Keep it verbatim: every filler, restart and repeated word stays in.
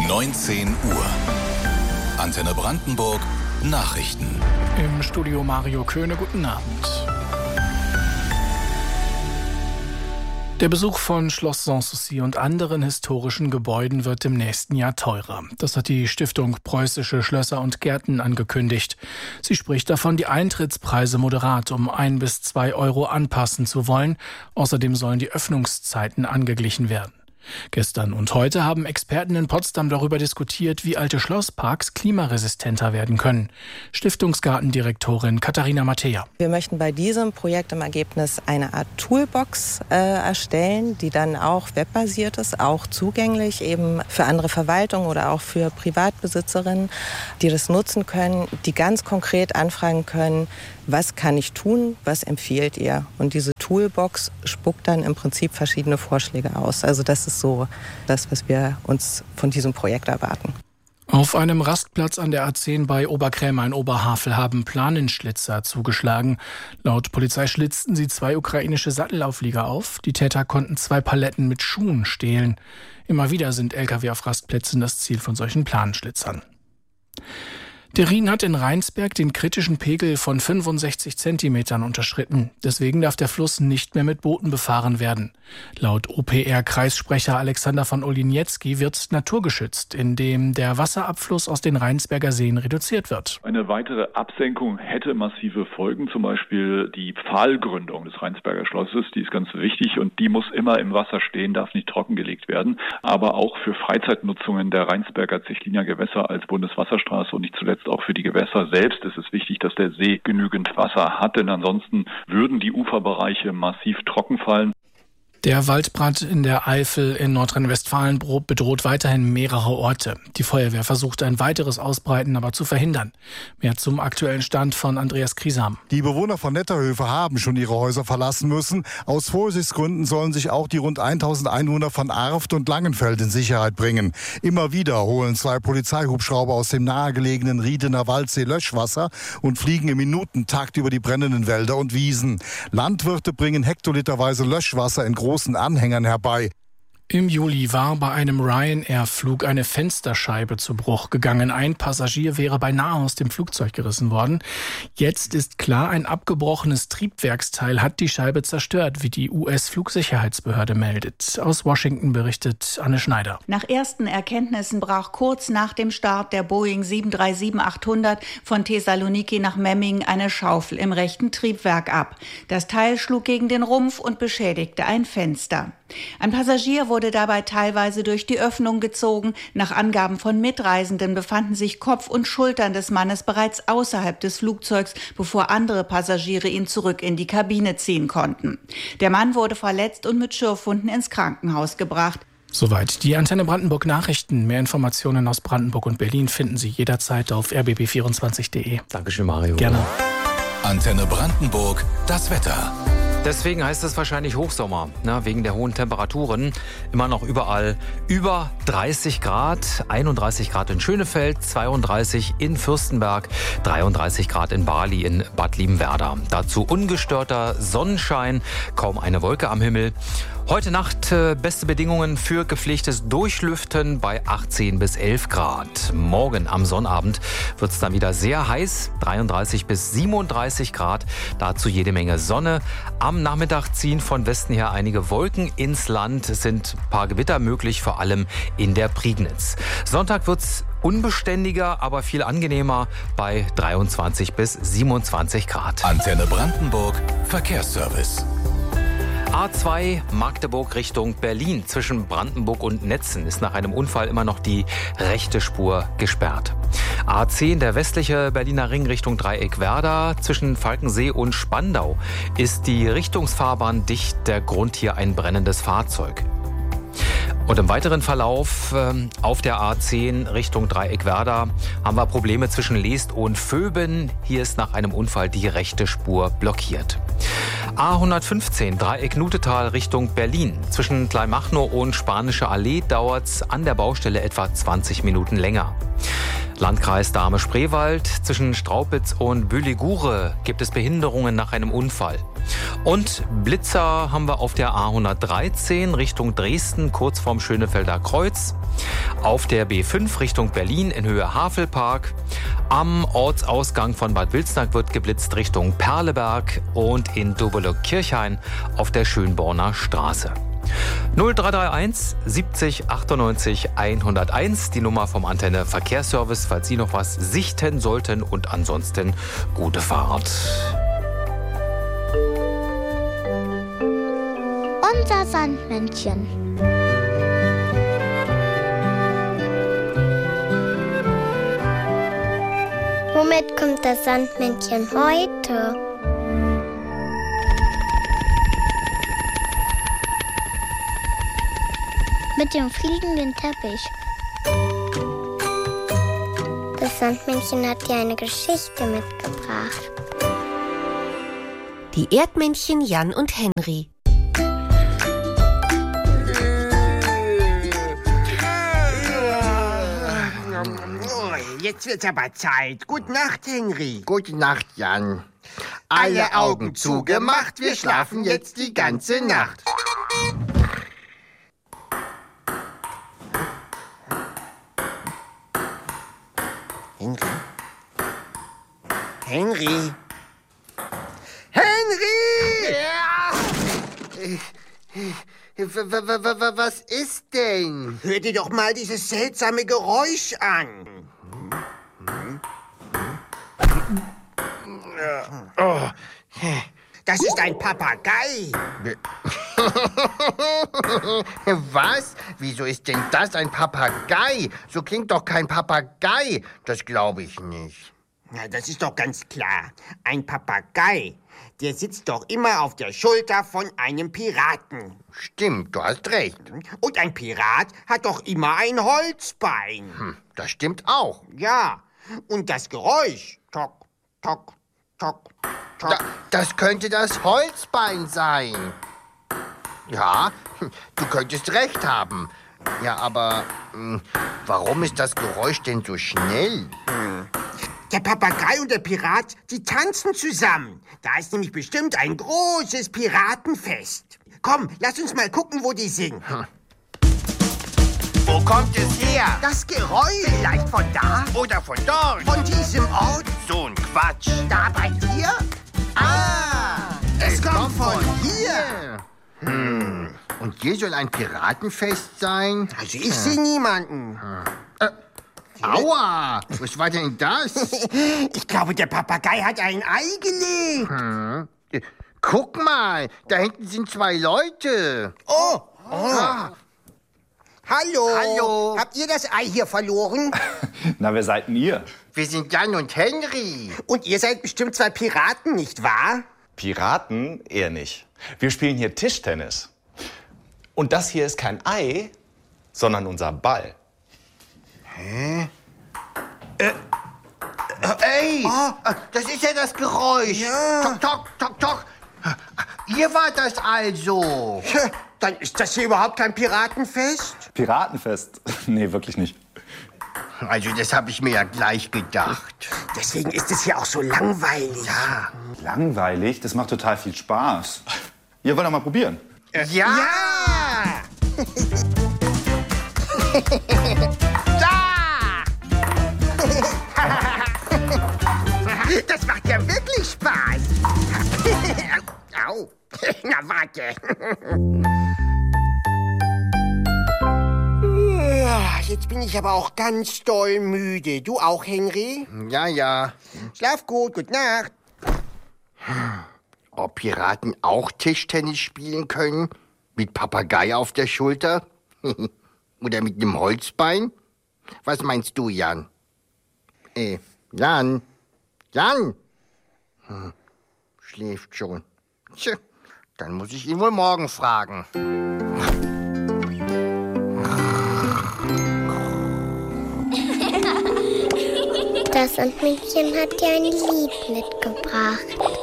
neunzehn Uhr. Antenne Brandenburg Nachrichten. Im Studio Mario Köhne, guten Abend. Der Besuch von Schloss Sanssouci und anderen historischen Gebäuden wird im nächsten Jahr teurer. Das hat die Stiftung Preußische Schlösser und Gärten angekündigt. Sie spricht davon, die Eintrittspreise moderat um ein bis zwei Euro anpassen zu wollen. Außerdem sollen die Öffnungszeiten angeglichen werden. Gestern und heute haben Experten in Potsdam darüber diskutiert, wie alte Schlossparks klimaresistenter werden können. Stiftungsgartendirektorin Katharina Mattea. Wir möchten bei diesem Projekt im Ergebnis eine Art Toolbox äh, erstellen, die dann auch webbasiert ist, auch zugänglich eben für andere Verwaltungen oder auch für Privatbesitzerinnen, die das nutzen können, die ganz konkret anfragen können, was kann ich tun, was empfiehlt ihr? Und diese Toolbox spuckt dann im Prinzip verschiedene Vorschläge aus. Also das ist so das, was wir uns von diesem Projekt erwarten. Auf einem Rastplatz an der A zehn bei Oberkrämer in Oberhavel haben Planenschlitzer zugeschlagen. Laut Polizei schlitzten sie zwei ukrainische Sattelauflieger auf. Die Täter konnten zwei Paletten mit Schuhen stehlen. Immer wieder sind L K W auf Rastplätzen das Ziel von solchen Planenschlitzern. Der Rhin hat in Rheinsberg den kritischen Pegel von fünfundsechzig Zentimetern unterschritten. Deswegen darf der Fluss nicht mehr mit Booten befahren werden. Laut O P R-Kreissprecher Alexander von Oliniecki wird naturgeschützt, indem der Wasserabfluss aus den Rheinsberger Seen reduziert wird. Eine weitere Absenkung hätte massive Folgen, zum Beispiel die Pfahlgründung des Rheinsberger Schlosses. Die ist ganz wichtig und die muss immer im Wasser stehen, darf nicht trockengelegt werden. Aber auch für Freizeitnutzungen der Rheinsberger Zechliner Gewässer als Bundeswasserstraße und nicht zuletzt auch für die Gewässer selbst ist es wichtig, dass der See genügend Wasser hat, denn ansonsten würden die Uferbereiche massiv trocken fallen. Der Waldbrand in der Eifel in Nordrhein-Westfalen bedroht weiterhin mehrere Orte. Die Feuerwehr versucht ein weiteres Ausbreiten aber zu verhindern. Mehr zum aktuellen Stand von Andreas Kriesam. Die Bewohner von Netterhöfe haben schon ihre Häuser verlassen müssen. Aus Vorsichtsgründen sollen sich auch die rund tausend Einwohner von Arft und Langenfeld in Sicherheit bringen. Immer wieder holen zwei Polizeihubschrauber aus dem nahegelegenen Riedener Waldsee Löschwasser und fliegen im Minutentakt über die brennenden Wälder und Wiesen. Landwirte bringen hektoliterweise Löschwasser in großen großen Anhängern herbei. Im Juli war bei einem Ryanair-Flug eine Fensterscheibe zu Bruch gegangen. Ein Passagier wäre beinahe aus dem Flugzeug gerissen worden. Jetzt ist klar, ein abgebrochenes Triebwerksteil hat die Scheibe zerstört, wie die U S-Flugsicherheitsbehörde meldet. Aus Washington berichtet Anne Schneider. Nach ersten Erkenntnissen brach kurz nach dem Start der Boeing sieben drei sieben achthundert von Thessaloniki nach Memmingen eine Schaufel im rechten Triebwerk ab. Das Teil schlug gegen den Rumpf und beschädigte ein Fenster. Ein Passagier wurde dabei teilweise durch die Öffnung gezogen. Nach Angaben von Mitreisenden befanden sich Kopf und Schultern des Mannes bereits außerhalb des Flugzeugs, bevor andere Passagiere ihn zurück in die Kabine ziehen konnten. Der Mann wurde verletzt und mit Schürfwunden ins Krankenhaus gebracht. Soweit die Antenne Brandenburg Nachrichten. Mehr Informationen aus Brandenburg und Berlin finden Sie jederzeit auf r b b vierundzwanzig punkt de. Dankeschön, Mario. Gerne. Antenne Brandenburg, das Wetter. Deswegen heißt es wahrscheinlich Hochsommer, ne, wegen der hohen Temperaturen. Immer noch überall über dreißig Grad, einunddreißig Grad in Schönefeld, zweiunddreißig in Fürstenberg, dreiunddreißig Grad in Bali in Bad Liebenwerda. Dazu ungestörter Sonnenschein, kaum eine Wolke am Himmel. Heute Nacht äh, beste Bedingungen für gepflegtes Durchlüften bei achtzehn bis elf Grad. Morgen am Sonnabend wird es dann wieder sehr heiß, dreiunddreißig bis siebenunddreißig Grad. Dazu jede Menge Sonne. Am Nachmittag ziehen von Westen her einige Wolken ins Land. Es sind ein paar Gewitter möglich, vor allem in der Prignitz. Sonntag wird es unbeständiger, aber viel angenehmer bei dreiundzwanzig bis siebenundzwanzig Grad. Antenne Brandenburg, Verkehrsservice. A zwei Magdeburg Richtung Berlin. Zwischen Brandenburg und Netzen ist nach einem Unfall immer noch die rechte Spur gesperrt. A zehn, der westliche Berliner Ring Richtung Dreieckwerda. Zwischen Falkensee und Spandau ist die Richtungsfahrbahn dicht. Der Grund hier ein brennendes Fahrzeug. Und im weiteren Verlauf äh, auf der A zehn Richtung Dreieckwerda haben wir Probleme zwischen Leest und Vöben. Hier ist nach einem Unfall die rechte Spur blockiert. A hundertfünfzehn Dreieck Nutetal Richtung Berlin. Zwischen Kleinmachnow und Spanische Allee dauert es an der Baustelle etwa zwanzig Minuten länger. Landkreis Dahme-Spreewald. Zwischen Straupitz und Büligure gibt es Behinderungen nach einem Unfall. Und Blitzer haben wir auf der A hundertdreizehn Richtung Dresden, kurz vorm Schönefelder Kreuz. Auf der B fünf Richtung Berlin in Höhe Havelpark. Am Ortsausgang von Bad Wilsnack wird geblitzt Richtung Perleberg und in Dobelow-Kirchhain auf der Schönborner Straße. null drei drei eins siebzig achtundneunzig hunderteins, die Nummer vom Antenne Verkehrsservice, falls Sie noch was sichten sollten, und ansonsten gute Fahrt. Unser Sandmännchen. Womit kommt das Sandmännchen heute? Mit dem fliegenden Teppich. Das Sandmännchen hat dir eine Geschichte mitgebracht. Die Erdmännchen Jan und Henry. Jetzt wird's aber Zeit. Gute Nacht, Henry. Gute Nacht, Jan. Alle Augen zugemacht, wir schlafen jetzt die ganze Nacht. Henry? Henry? Henry! Ja. Was ist denn? Hör dir doch mal dieses seltsame Geräusch an. Oh. Das ist ein Papagei. Was? Wieso ist denn das ein Papagei? So klingt doch kein Papagei. Das glaube ich nicht. Na, das ist doch ganz klar. Ein Papagei, der sitzt doch immer auf der Schulter von einem Piraten. Stimmt, du hast recht. Und ein Pirat hat doch immer ein Holzbein. Hm, das stimmt auch. Ja, und das Geräusch, tok, tok, tok, tok. Da, das könnte das Holzbein sein. Ja, du könntest recht haben. Ja, aber mh, warum ist das Geräusch denn so schnell? Hm. Der Papagei und der Pirat, die tanzen zusammen. Da ist nämlich bestimmt ein großes Piratenfest. Komm, lass uns mal gucken, wo die singen. Hm. Wo kommt es her? Das Geräusch. Vielleicht von da? Oder von dort? Von diesem Ort? So ein Quatsch. Da bei dir? Ah, es, es kommt, kommt von, von hier. hier. Hm. Und hier soll ein Piratenfest sein? Also ich hm. sehe niemanden. Hm. Äh. Aua! Was war denn das? Ich glaube, der Papagei hat ein Ei gelegt. Hm. Guck mal, da hinten sind zwei Leute. Oh! oh. Ah. Hallo. Hallo. Habt ihr das Ei hier verloren? Na, wer seid denn ihr? Wir sind Jan und Henry. Und ihr seid bestimmt zwei Piraten, nicht wahr? Piraten? Eher nicht. Wir spielen hier Tischtennis. Und das hier ist kein Ei, sondern unser Ball. Hä? Äh, äh, ey, oh, das ist ja das Geräusch. Ja. Tok, tok, tok, tok. Ihr wart das also. Tja, dann ist das hier überhaupt kein Piratenfest? Piratenfest? Nee, wirklich nicht. Also das habe ich mir ja gleich gedacht. Deswegen ist es hier auch so langweilig. Ja. Langweilig? Das macht total viel Spaß. Ihr wollt doch mal probieren. Äh, ja! Ja! Das macht ja wirklich Spaß. Au. Na, warte. Jetzt bin ich aber auch ganz doll müde. Du auch, Henry? Ja, ja. Schlaf gut, gute Nacht. Ob Piraten auch Tischtennis spielen können? Mit Papagei auf der Schulter? Oder mit einem Holzbein? Was meinst du, Jan? Äh, Jan? Jan? Hm, schläft schon. Tja, dann muss ich ihn wohl morgen fragen. Das Sandmännchen hat dir ein Lied mitgebracht.